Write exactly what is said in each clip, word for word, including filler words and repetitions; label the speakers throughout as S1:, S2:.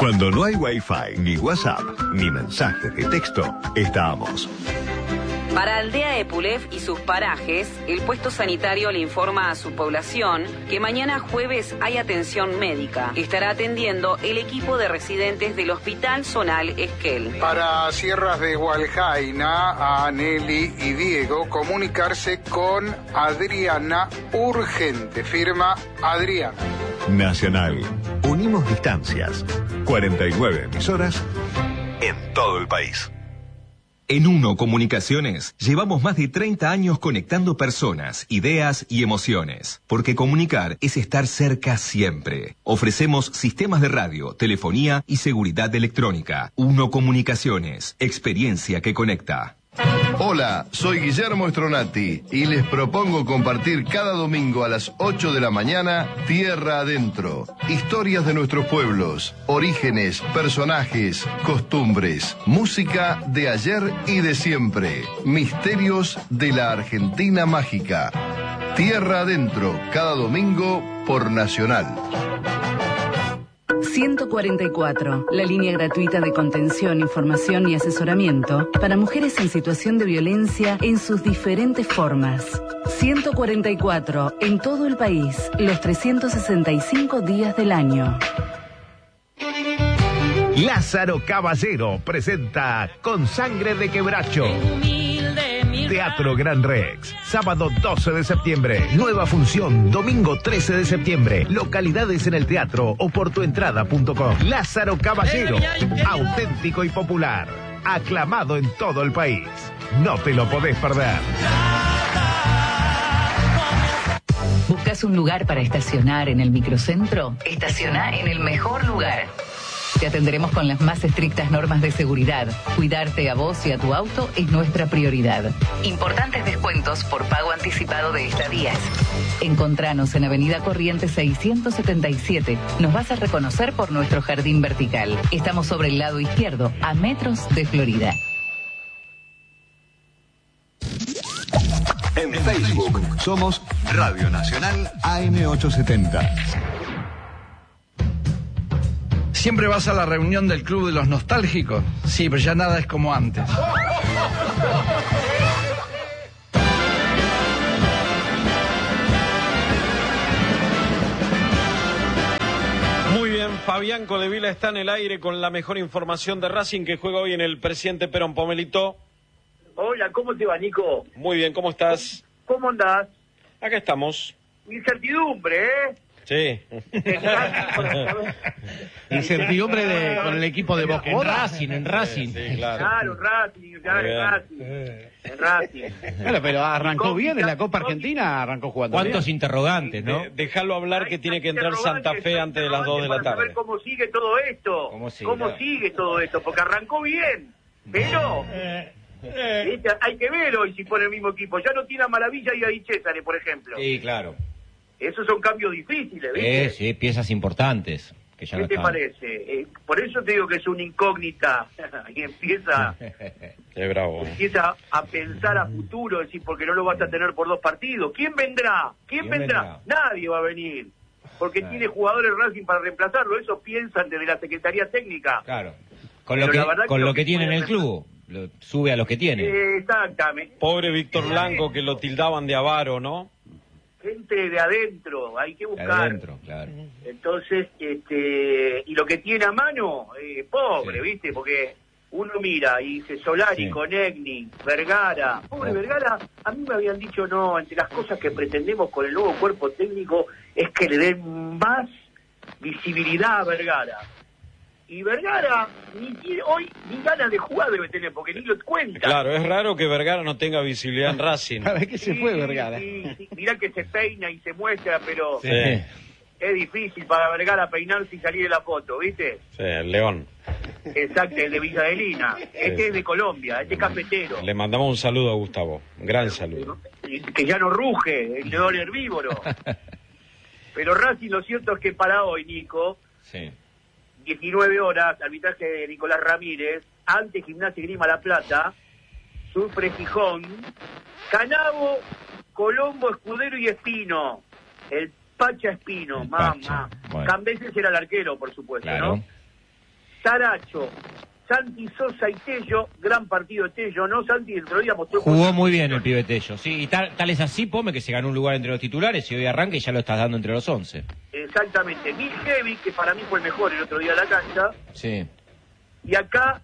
S1: Cuando no hay Wi-Fi, ni WhatsApp, ni mensajes de texto, estamos.
S2: Para Aldea Epulef y sus parajes, el puesto sanitario le informa a su población que mañana jueves hay atención médica. Estará atendiendo el equipo de residentes del Hospital Zonal Esquel.
S3: Para Sierras de Hualjaina, a Nelly y Diego, comunicarse con Adriana urgente. Firma Adriana.
S1: Nacional. Unimos distancias. cuarenta y nueve emisoras en todo el país.
S4: En Uno Comunicaciones llevamos más de treinta años conectando personas, ideas y emociones. Porque comunicar es estar cerca siempre. Ofrecemos sistemas de radio, telefonía y seguridad electrónica. Uno Comunicaciones, experiencia que conecta.
S5: Hola, soy Guillermo Stronati y les propongo compartir cada domingo a las ocho de la mañana Tierra Adentro. Historias de nuestros pueblos, orígenes, personajes, costumbres, música de ayer y de siempre, misterios de la Argentina mágica. Tierra Adentro, cada domingo por Nacional.
S6: ciento cuarenta y cuatro, la línea gratuita de contención, información y asesoramiento para mujeres en situación de violencia en sus diferentes formas. ciento cuarenta y cuatro, en todo el país, los trescientos sesenta y cinco días del año.
S7: Lázaro Caballero presenta Con Sangre de Quebracho. Teatro Gran Rex, sábado doce de septiembre, nueva función, domingo trece de septiembre, localidades en el teatro o por tuentrada punto com. Lázaro Caballero, auténtico y popular, aclamado en todo el país. No te lo podés perder.
S8: ¿Buscas un lugar para estacionar en el microcentro? Estaciona en el mejor lugar. Te atenderemos con las más estrictas normas de seguridad. Cuidarte a vos y a tu auto es nuestra prioridad. Importantes descuentos por pago anticipado de estadías. Encontranos en Avenida Corrientes seiscientos setenta y siete. Nos vas a reconocer por nuestro jardín vertical. Estamos sobre el lado izquierdo, a metros de Florida.
S1: En Facebook somos Radio Nacional A M ochocientos setenta.
S9: ¿Siempre vas a la reunión del Club de los Nostálgicos? Sí, pero ya nada es como antes.
S10: Muy bien, Fabián Codevila está en el aire con la mejor información de Racing, que juega hoy en el Presidente Perón. Pomelito.
S11: Hola, ¿cómo te va, Nico?
S10: Muy bien, ¿cómo estás?
S11: ¿Cómo andás?
S10: Acá estamos.
S11: Incertidumbre, ¿eh?
S10: Sí.
S12: Incertidumbre de, con el equipo de Boca. En Racing, en Racing.
S10: Sí, sí, claro.
S11: Claro, Racing, claro, en Racing. En Racing.
S12: Bueno, pero arrancó bien en la Copa Argentina, arrancó jugando.
S13: ¿Cuántos
S12: bien.
S13: interrogantes, no?
S10: De, déjalo hablar, que tiene que entrar Santa Fe antes de las dos de la
S11: Para saber
S10: tarde.
S11: cómo sigue todo esto.
S13: ¿Cómo sigue?
S11: ¿Cómo sigue todo esto? Porque arrancó bien, pero... ¿viste? Hay que ver hoy si pone el mismo equipo. Ya no tiene a Maravilla y a Di Cesare, por ejemplo.
S13: Sí, claro.
S11: Esos son cambios difíciles, ¿viste?
S13: Eh, sí, piezas importantes. Que ya
S11: ¿Qué
S13: no
S11: te
S13: estaban.
S11: parece? Eh, por eso te digo que es una incógnita y empieza,
S10: Qué bravo.
S11: empieza a pensar a futuro, decir, porque no lo vas a tener por dos partidos. ¿Quién vendrá? ¿Quién,
S13: ¿Quién
S11: vendrá?
S13: vendrá?
S11: Nadie va a venir, porque
S13: Claro.
S11: tiene jugadores Racing para reemplazarlo. Eso piensan desde la Secretaría Técnica.
S13: Claro. Con
S11: Pero
S13: lo que,
S11: la verdad
S13: con
S11: creo
S13: lo que
S11: que
S13: tiene en
S11: puede
S13: el club, lo sube a los que tiene.
S11: Eh, exactamente.
S10: Pobre Víctor Blanco, que lo tildaban de avaro, ¿no?
S11: Gente de adentro, hay que
S13: De
S11: buscar.
S13: adentro, claro.
S11: Entonces, este, y lo que tiene a mano, eh, pobre,
S13: Sí.
S11: ¿viste? Porque uno mira y dice Solari,
S13: Sí.
S11: Conegni, Vergara. Pobre
S13: Oh.
S11: Vergara, a mí me habían dicho, no, entre las cosas que pretendemos con el nuevo cuerpo técnico es que le den más visibilidad a Vergara. Y Vergara ni tiene, hoy ni ganas de jugar debe tener, porque ni lo cuenta.
S10: Claro, es raro que Vergara no tenga visibilidad en Racing.
S12: ¿Para qué se
S11: Sí,
S12: fue Vergara?
S11: sí, sí. Mirá que se peina y se muestra, pero
S10: Sí,
S11: es difícil para Vergara peinarse y salir de la foto, ¿viste?
S10: sí, el León.
S11: Exacto, el de Villa Adelina. Este es de Colombia, este es cafetero.
S10: Le mandamos un saludo a Gustavo. Un gran saludo.
S11: Que ya no ruge, el león herbívoro. Pero Racing, lo cierto es que para hoy, Nico,
S13: Sí.
S11: diecinueve horas, arbitraje de Nicolás Ramírez, ante Gimnasia y Grima La Plata, sufre Gijón, Canabo, Colombo, Escudero y Espino. El Pacha Espino,
S13: El
S11: mamá.
S13: Pacha, bueno.
S11: Cambeses era el arquero, por supuesto,
S13: Claro.
S11: ¿no? Saracho, Santi Sosa y Tello, gran partido de Tello, ¿no, Santi? El otro día mostró...
S13: Jugó muy bien el pibe Tello, sí, y tal, tal es así, Pome, que se ganó un lugar entre los titulares y hoy arranca y ya lo estás dando entre los once.
S11: Exactamente, Miljevic, que para mí fue el mejor el otro día de la cancha.
S13: Sí.
S11: Y acá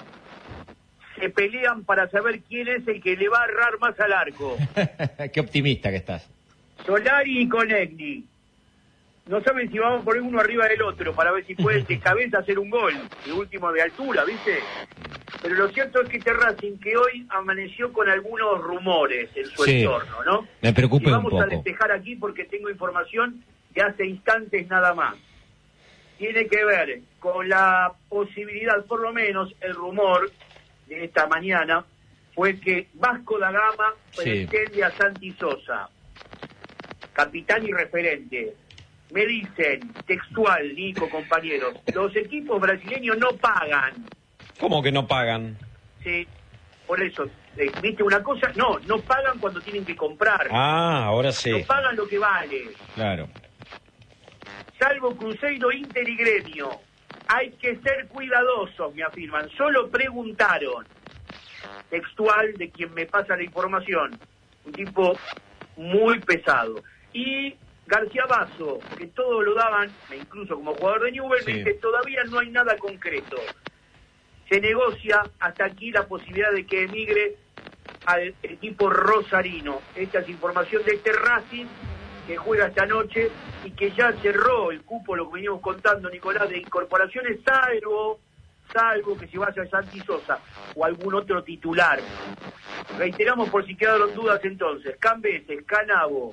S11: se pelean para saber quién es el que le va a errar más al arco.
S13: Qué optimista que estás.
S11: Solari y Konechny. No saben si vamos a poner uno arriba del otro para ver si pueden de cabeza hacer un gol. El último de altura, ¿viste? Pero lo cierto es que este Racing, que hoy amaneció con algunos rumores en su
S13: sí.
S11: entorno, ¿no?
S13: Me preocupa
S11: y
S13: un
S11: vamos
S13: poco.
S11: a despejar aquí porque tengo información de hace instantes nada más. Tiene que ver con la posibilidad, por lo menos el rumor de esta mañana, fue que Vasco da Gama
S13: sí.
S11: pretende a Santi Sosa, capitán y referente. Me dicen, textual, Nico, compañeros, los equipos brasileños no pagan.
S10: ¿Cómo que no pagan?
S11: Sí, por eso, eh, ¿viste una cosa? No, no pagan cuando tienen que comprar.
S10: Ah, ahora sí.
S11: No pagan lo que vale.
S13: Claro.
S11: Salvo Cruzeiro, Inter y Gremio. Hay que ser cuidadosos, me afirman. Solo preguntaron. Textual de quien me pasa la información. Un tipo muy pesado. Y García Basso, que todo lo daban, incluso como jugador de Newell's, sí. dice, todavía no hay nada concreto. Se negocia hasta aquí la posibilidad de que emigre al equipo rosarino. Esta es información de este Racing que juega esta noche y que ya cerró el cupo, lo que veníamos contando, Nicolás, de incorporaciones, salvo, salvo que se vaya Santi Sosa o algún otro titular. Reiteramos por si quedaron dudas entonces, Cambeses, Canavo,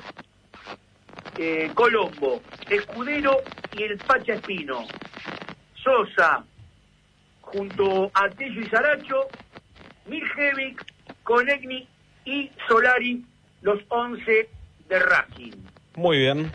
S11: eh, Colombo, Escudero y el Pacha Espino. Sosa, junto a Tello y Saracho, Miljevic, Konechny y Solari, los once de Racing.
S10: Muy bien.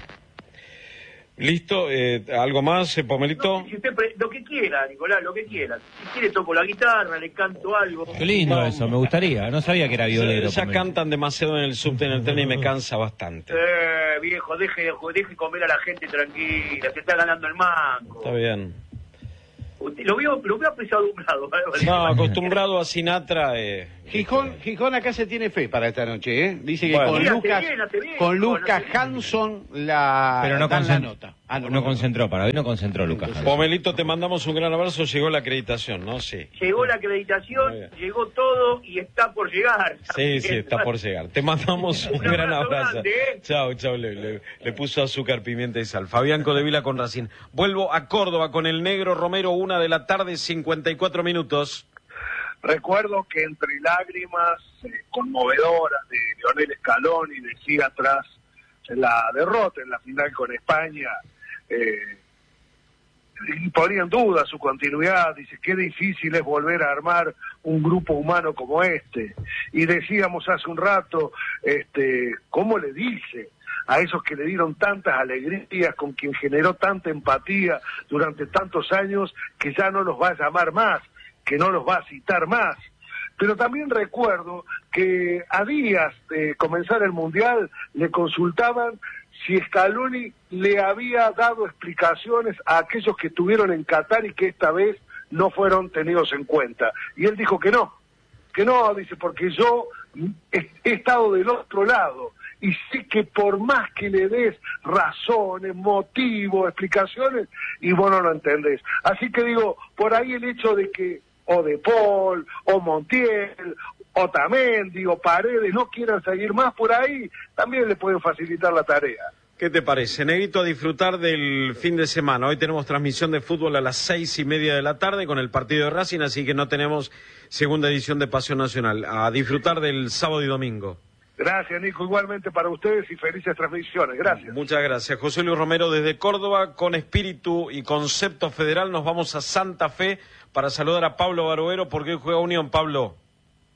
S10: ¿Listo? Eh, ¿Algo más, Pomelito?
S11: No, si usted pre- lo que quiera, Nicolás, lo que quiera. Si quiere toco la guitarra, le canto algo.
S13: Qué lindo no, eso, me gustaría. No sabía que era violero.
S10: Ya cantan demasiado en el subte, en el tren y me cansa bastante.
S11: Eh, viejo, deje, deje comer a la gente tranquila, se está ganando el mango.
S10: Está bien.
S11: Usted, lo veo, lo veo apesadumbrado.
S10: No, acostumbrado a Sinatra. Eh,
S12: Gijón, Gijón acá se tiene fe para esta noche, ¿eh? Dice que
S10: bueno.
S12: con
S11: Sí,
S12: Lucas,
S11: bien, bien,
S12: con
S11: no,
S12: Lucas
S11: no,
S12: Hanson la,
S13: Pero no,
S12: dan
S13: concent-
S12: la nota. Ah,
S13: no, no concentró, para hoy no concentró Lucas.
S10: Pomelito, te mandamos un gran abrazo. Llegó la acreditación, ¿no? Sí.
S11: Llegó la acreditación, llegó todo y está por llegar.
S10: Sí, sí, está por llegar. Te mandamos un gran abrazo. Chao, chao. Le, le, le puso azúcar, pimienta y sal. Fabián Codevila con Racing. Vuelvo a Córdoba con el Negro Romero, una de la tarde, cincuenta y cuatro minutos.
S14: Recuerdo que entre lágrimas eh, conmovedoras de Lionel Scaloni decía tras la derrota en la final con España, eh, y ponía en duda su continuidad, dice, qué difícil es volver a armar un grupo humano como este. Y decíamos hace un rato, este, ¿cómo le dice a esos que le dieron tantas alegrías, con quien generó tanta empatía durante tantos años, que ya no los va a llamar más, que no los va a citar más? Pero también recuerdo que a días de comenzar el Mundial le consultaban si Scaloni le había dado explicaciones a aquellos que estuvieron en Qatar y que esta vez no fueron tenidos en cuenta. Y él dijo que no, que no, dice, porque yo he, he estado del otro lado y sé que por más que le des razones, motivos, explicaciones, y vos no lo entendés. Así que digo, por ahí el hecho de que o De Paul, o Montiel, o Tamendi, o Paredes no quieran seguir más por ahí, también le pueden facilitar la tarea.
S10: ¿Qué te parece? Negrito, a disfrutar del fin de semana. Hoy tenemos transmisión de fútbol a las seis y media de la tarde con el partido de Racing, así que no tenemos segunda edición de Pasión Nacional. A disfrutar del sábado y domingo.
S14: Gracias, Nico, igualmente para ustedes y felices transmisiones. Gracias.
S10: Muchas gracias. José Luis Romero desde Córdoba, con espíritu y concepto federal, nos vamos a Santa Fe para saludar a Pablo Barovero, porque hoy juega Unión. Pablo.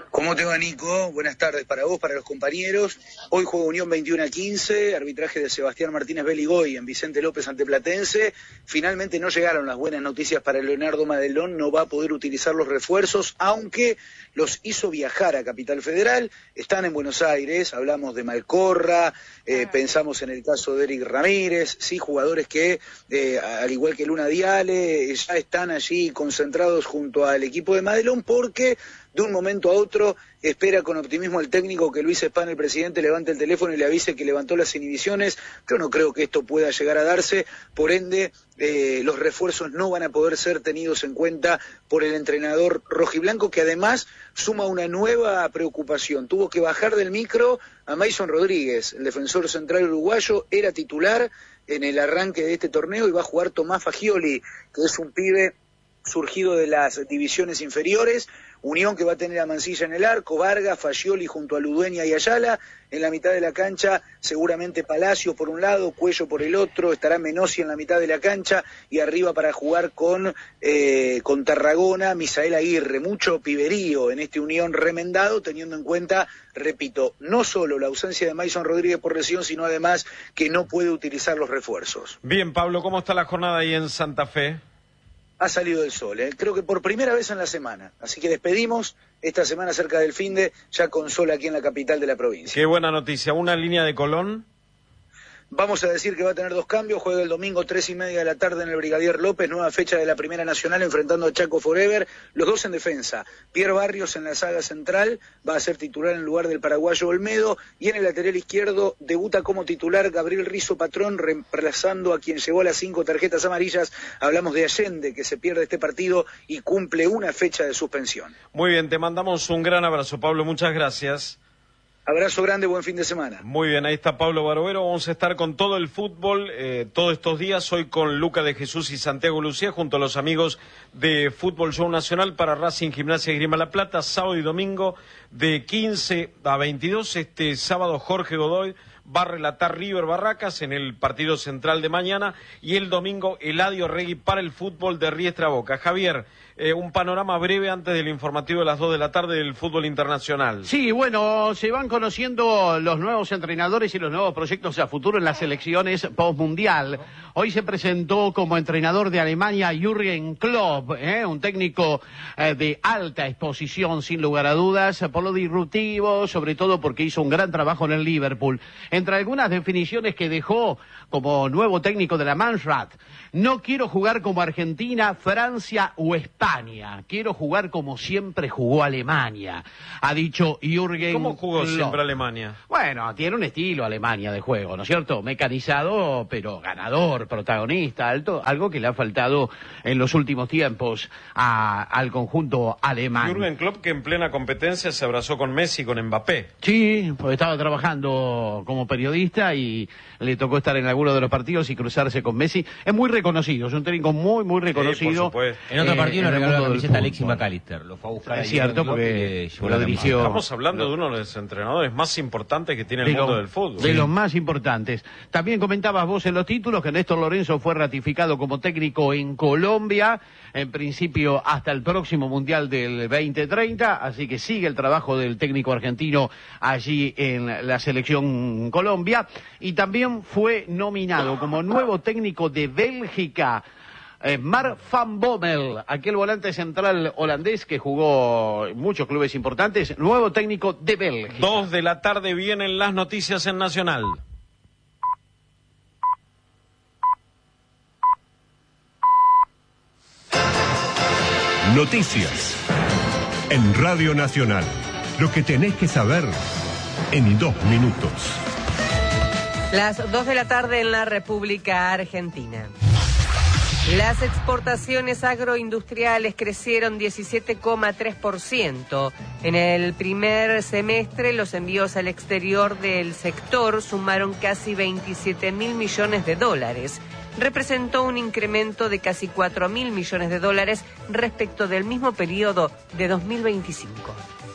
S15: ¿Cómo te va, Nico? Buenas tardes para vos, para los compañeros. Hoy juega Unión veintiuno a quince, arbitraje de Sebastián Martínez Beligoy en Vicente López ante Platense. Finalmente no llegaron las buenas noticias para Leonardo Madelón, no va a poder utilizar los refuerzos, aunque los hizo viajar a Capital Federal. Están en Buenos Aires, hablamos de Malcorra, eh, pensamos en el caso de Eric Ramírez, sí, jugadores que, eh, al igual que Luna Diale, ya están allí concentrados junto al equipo de Madelón, porque de un momento a otro espera con optimismo el técnico que Luis Espán, el presidente, levante el teléfono y le avise que levantó las inhibiciones. Yo no creo que esto pueda llegar a darse, por ende eh, los refuerzos no van a poder ser tenidos en cuenta por el entrenador rojiblanco, que además suma una nueva preocupación. Tuvo que bajar del micro a Mason Rodríguez, el defensor central uruguayo, era titular en el arranque de este torneo y va a jugar Tomás Fagioli, que es un pibe surgido de las divisiones inferiores. Unión que va a tener a Mancilla en el arco, Vargas, Fagioli junto a Ludueña y Ayala. En la mitad de la cancha seguramente Palacios por un lado, Cuello por el otro, estará Menossi en la mitad de la cancha y arriba para jugar con, eh, con Tarragona, Misael Aguirre. Mucho piberío en este Unión remendado, teniendo en cuenta, repito, no solo la ausencia de Mason Rodríguez por lesión, sino además que no puede utilizar los refuerzos.
S10: Bien, Pablo, ¿cómo está la jornada ahí en Santa Fe?
S15: Ha salido el sol, ¿eh? Creo que por primera vez en la semana. Así que despedimos esta semana cerca del finde, ya con sol aquí en la capital de la provincia.
S10: Qué buena noticia. ¿Una línea de Colón?
S15: Vamos a decir que va a tener dos cambios. Juega el domingo tres y media de la tarde en el Brigadier López, nueva fecha de la Primera Nacional enfrentando a Chaco Forever. Los dos en defensa. Pierre Barrios en la saga central va a ser titular en lugar del paraguayo Olmedo, y en el lateral izquierdo debuta como titular Gabriel Rizo Patrón, reemplazando a quien llevó las cinco tarjetas amarillas. Hablamos de Allende, que se pierde este partido y cumple una fecha de suspensión.
S10: Muy bien, te mandamos un gran abrazo, Pablo. Muchas gracias.
S15: Abrazo grande, buen fin de semana.
S10: Muy bien, ahí está Pablo Barbero. Vamos a estar con todo el fútbol eh, todos estos días. Hoy con Luca de Jesús y Santiago Lucía, junto a los amigos de Fútbol Show Nacional para Racing, Gimnasia y Esgrima La Plata. Sábado y domingo de quince a veintidós. Este sábado Jorge Godoy va a relatar River Barracas en el partido central de mañana. Y el domingo Eladio Regui para el fútbol de Riestra Boca. Javier, Eh, un panorama breve antes del informativo de las dos de la tarde del fútbol internacional.
S12: Sí, bueno, se van conociendo los nuevos entrenadores y los nuevos proyectos a futuro en las elecciones postmundial. Hoy se presentó como entrenador de Alemania Jürgen Klopp, ¿eh? un técnico eh, de alta exposición, sin lugar a dudas, por lo disruptivo, sobre todo porque hizo un gran trabajo en el Liverpool. Entre algunas definiciones que dejó como nuevo técnico de la Mannschaft: no quiero jugar como Argentina, Francia o España. Quiero jugar como siempre jugó Alemania, ha dicho Jürgen
S10: ¿Cómo jugó
S12: Klopp.
S10: siempre Alemania?
S12: Bueno, tiene un estilo Alemania de juego, ¿no es cierto? Mecanizado, pero ganador, protagonista, alto, algo que le ha faltado en los últimos tiempos a, al conjunto alemán.
S10: Jürgen Klopp, que en plena competencia se abrazó con Messi y con Mbappé.
S12: Sí, pues estaba trabajando como periodista y le tocó estar en alguno de los partidos y cruzarse con Messi. Es muy reconocido, es un técnico muy, muy reconocido.
S10: Sí, por supuesto.
S13: En otro
S12: eh,
S13: partido le
S12: en el
S13: regaló la
S12: mundo del
S13: camiseta a Alexis
S12: fútbol.
S13: McAllister. Lo fue a buscar
S12: Es
S13: ahí
S12: cierto,
S13: en el
S12: porque
S13: bloque y le llevó
S12: lo
S13: la
S12: dirigió.
S10: Estamos hablando de uno de los entrenadores más importantes que tiene el
S12: De
S10: mundo
S12: lo-
S10: del fútbol.
S12: De los más importantes. También comentabas vos en los títulos que Néstor Lorenzo fue ratificado como técnico en Colombia, en principio hasta el próximo Mundial del veinte treinta, así que sigue el trabajo del técnico argentino allí en la selección Colombia, y también fue nominado como nuevo técnico de Bélgica Eh, Mark van Bommel, aquel volante central holandés que jugó en muchos clubes importantes, nuevo técnico de Bélgica.
S10: Dos de la tarde vienen las noticias en Nacional.
S1: Noticias en Radio Nacional. Lo que tenés que saber en dos minutos.
S16: Las dos de la tarde en la República Argentina. Las exportaciones agroindustriales crecieron diecisiete coma tres por ciento. En el primer semestre, los envíos al exterior del sector sumaron casi veintisiete mil millones de dólares. Representó un incremento de casi cuatro mil millones de dólares respecto del mismo periodo de dos mil veinticinco.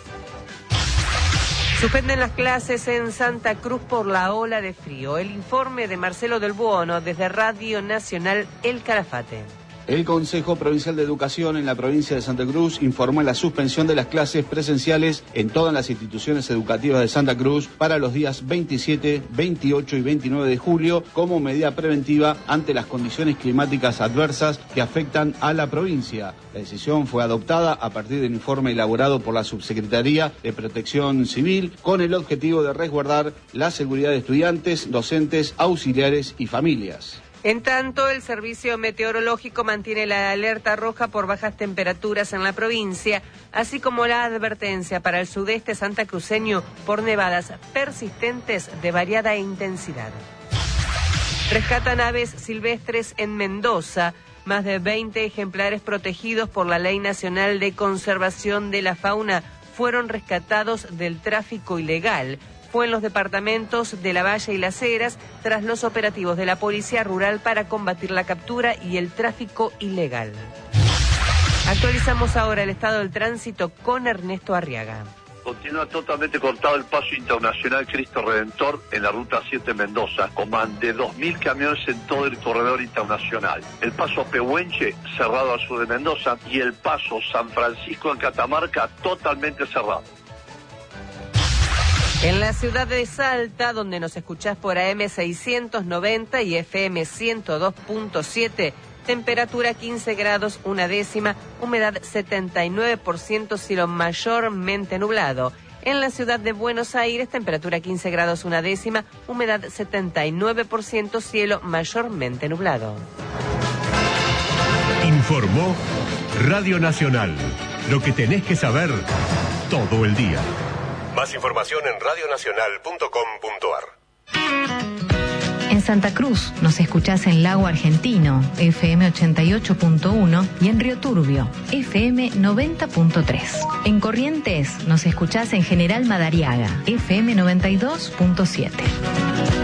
S16: Suspenden las clases en Santa Cruz por la ola de frío. El informe de Marcelo del Buono desde Radio Nacional El Calafate.
S17: El Consejo Provincial de Educación en la provincia de Santa Cruz informó la suspensión de las clases presenciales en todas las instituciones educativas de Santa Cruz para los días veintisiete, veintiocho y veintinueve de julio como medida preventiva ante las condiciones climáticas adversas que afectan a la provincia. La decisión fue adoptada a partir del informe elaborado por la Subsecretaría de Protección Civil con el objetivo de resguardar la seguridad de estudiantes, docentes, auxiliares y familias.
S16: En tanto, el Servicio Meteorológico mantiene la alerta roja por bajas temperaturas en la provincia, así como la advertencia para el sudeste santacruceño por nevadas persistentes de variada intensidad. Rescatan aves silvestres en Mendoza. Más de veinte ejemplares protegidos por la Ley Nacional de Conservación de la Fauna fueron rescatados del tráfico ilegal. Fue en los departamentos de La Valle y Las Heras tras los operativos de la Policía Rural para combatir la captura y el tráfico ilegal. Actualizamos ahora el estado del tránsito con Ernesto Arriaga.
S18: Continúa totalmente cortado el paso internacional Cristo Redentor en la ruta siete Mendoza, con más de dos mil camiones en todo el corredor internacional. El paso Pehuenche cerrado al sur de Mendoza y el paso San Francisco en Catamarca totalmente cerrado.
S16: En la ciudad de Salta, donde nos escuchás por A M seiscientos noventa y F M ciento dos punto siete, temperatura quince grados una décima, humedad setenta y nueve por ciento, cielo mayormente nublado. En la ciudad de Buenos Aires, temperatura quince grados una décima, humedad setenta y nueve por ciento, cielo mayormente nublado.
S7: Informó Radio Nacional. Lo que tenés que saber todo el día. Más información en radio nacional punto com punto a r.
S19: En Santa Cruz nos escuchás en Lago Argentino, F M ochenta y ocho punto uno, y en Río Turbio, F M noventa punto tres. En Corrientes nos escuchás en General Madariaga, F M noventa y dos punto siete.